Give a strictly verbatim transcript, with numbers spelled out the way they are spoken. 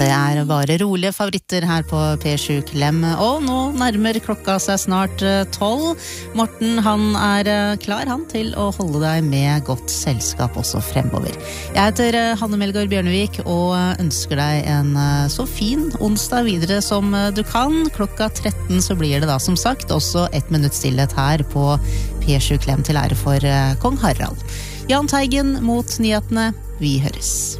det er bare rolige favoritter her på P sju Klem. Og nå nærmer klokka seg snart tolv. Morten, han er klar han til å holde deg med godt selskap også fremover. Jeg heter Hanne Melgaard Bjørnevik og ønsker deg en så fin onsdag videre som du kan. Klokka tretten så blir det da som sagt også ett minutt stillhet her på P sju Klem til ære for kong Harald. Jan Teigen mot nyhetene. Vi høres.